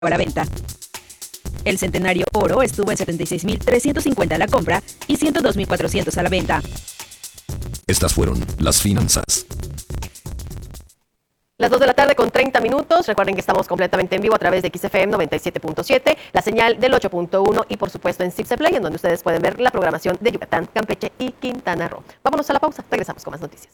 a la venta. El Centenario Oro estuvo en 76.350 a la compra y 102.400 a la venta. Estas fueron las finanzas. Las 2 de la tarde con 30 minutos. Recuerden que estamos completamente en vivo a través de XFM 97.7, la señal del 8.1 y por supuesto en Six Play, en donde ustedes pueden ver la programación de Yucatán, Campeche y Quintana Roo. Vámonos a la pausa, regresamos con más noticias.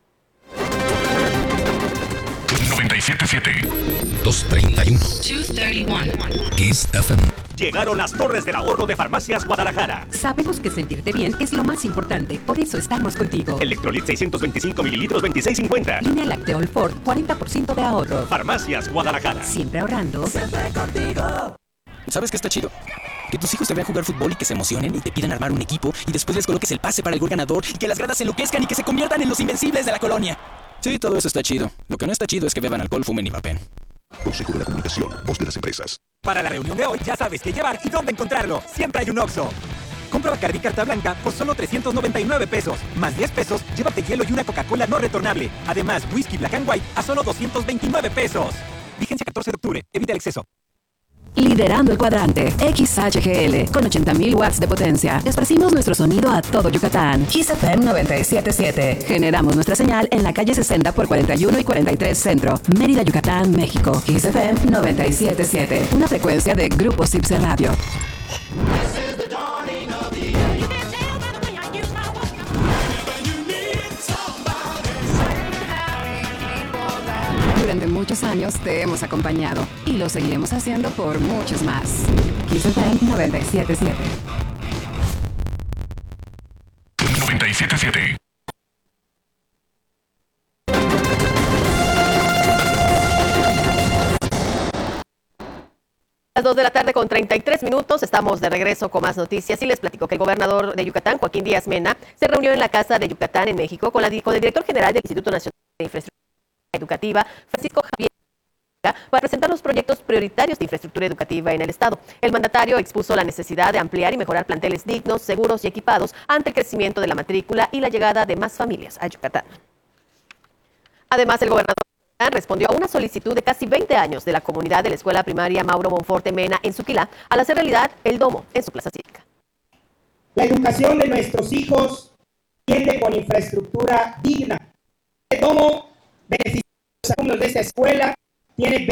97.7 231 Kiss FM. Llegaron las torres del ahorro de Farmacias Guadalajara. Sabemos que sentirte bien es lo más importante, por eso estamos contigo. Electrolit 625 mililitros 26.50. Línea Lacteol Ford, 40% de ahorro. Farmacias Guadalajara. Siempre ahorrando. Siempre contigo. ¿Sabes qué está chido? Que tus hijos te vean jugar fútbol y que se emocionen y te pidan armar un equipo y después les coloques el pase para el gol ganador y que las gradas se enloquezcan y que se conviertan en los invencibles de la colonia. Sí, todo eso está chido. Lo que no está chido es que beban alcohol, fumen y vapen. Consejo de la Comunicación, voz de las empresas. Para la reunión de hoy ya sabes qué llevar y dónde encontrarlo. Siempre hay un Oxxo. Compra Bacardí Carta Blanca por solo 399 pesos. Más 10 pesos, llévate hielo y una Coca-Cola no retornable. Además, whisky Black and White a solo 229 pesos. Vigencia 14 de octubre. Evita el exceso. Liderando el cuadrante, XHGL, con 80.000 watts de potencia. Esparcimos nuestro sonido a todo Yucatán. Kiss FM 97.7. Generamos nuestra señal en la calle 60 por 41 y 43 Centro, Mérida, Yucatán, México. Kiss FM 97.7. Una frecuencia de Grupo Cipse Radio. Durante muchos años te hemos acompañado y lo seguiremos haciendo por muchos más. Kiss FM 97.7. 97.7. Las 2 de la tarde con 33 minutos, estamos de regreso con más noticias y les platico que el gobernador de Yucatán, Joaquín Díaz Mena, se reunió en la Casa de Yucatán en México con el director general del Instituto Nacional de Infraestructura Educativa, Francisco Javier, para presentar los proyectos prioritarios de infraestructura educativa en el Estado. El mandatario expuso la necesidad de ampliar y mejorar planteles dignos, seguros y equipados ante el crecimiento de la matrícula y la llegada de más familias a Yucatán. Además, el gobernador respondió a una solicitud de casi 20 años de la comunidad de la Escuela Primaria Mauro Monforte Mena en Suquilá al hacer realidad el domo en su plaza cívica. La educación de nuestros hijos tiende con infraestructura digna. El domo beneficia a los alumnos de esta escuela, tiene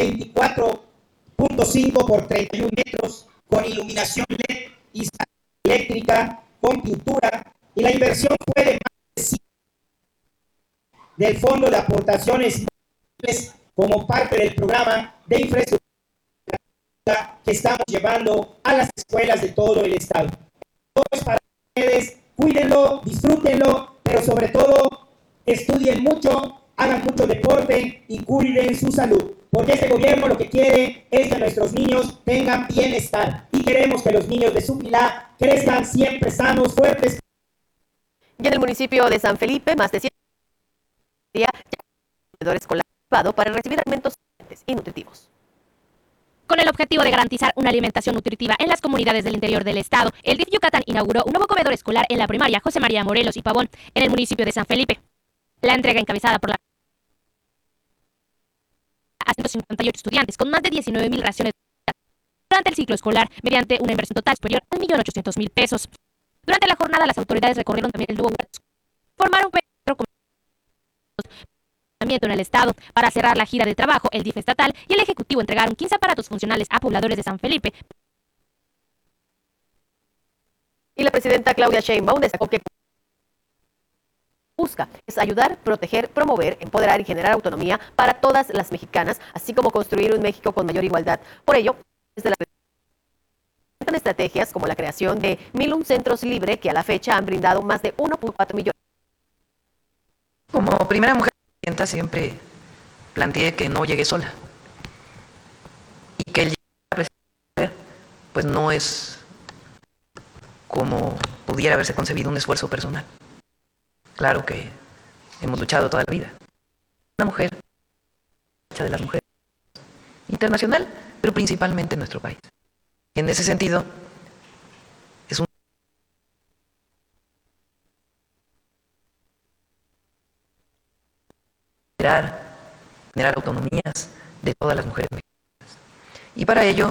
24.5 por 31 metros, con iluminación LED, instalación eléctrica, con pintura, y la inversión fue de más de 5 del Fondo de Aportaciones como parte del programa de infraestructura que estamos llevando a las escuelas de todo el estado. Todo es para ustedes, cuídenlo, disfrútenlo, pero sobre todo estudien mucho, hagan mucho deporte y cuiden su salud, porque este gobierno lo que quiere es que nuestros niños tengan bienestar y queremos que los niños de Suquilá crezcan siempre sanos, fuertes. Y en el municipio de San Felipe, más de 100 escolar para recibir alimentos y nutritivos. Con el objetivo de garantizar una alimentación nutritiva en las comunidades del interior del estado, el DIF Yucatán inauguró un nuevo comedor escolar en la primaria José María Morelos y Pavón, en el municipio de San Felipe. La entrega encabezada por la a 158 estudiantes con más de 19,000 raciones durante el ciclo escolar, mediante una inversión total superior a 1.800.000 pesos. Durante la jornada, las autoridades recorrieron también el nuevo formaron en el estado. Para cerrar la gira de trabajo, el DIF estatal y el ejecutivo entregaron 15 aparatos funcionales a pobladores de San Felipe. Y la presidenta Claudia Sheinbaum destacó que busca es ayudar, proteger, promover, empoderar y generar autonomía para todas las mexicanas, así como construir un México con mayor igualdad. Por ello, desde la estrategias como la creación de 1,001 centros libre que a la fecha han brindado más de 1.4 millones. Como primera mujer siempre planteé que no llegué sola y que el llegar a presidir pues no es como pudiera haberse concebido un esfuerzo personal. Claro que hemos luchado toda la vida. Una mujer, de las mujeres, internacional, pero principalmente en nuestro país. En ese sentido, es un generar autonomías de todas las mujeres mexicanas. Y para ello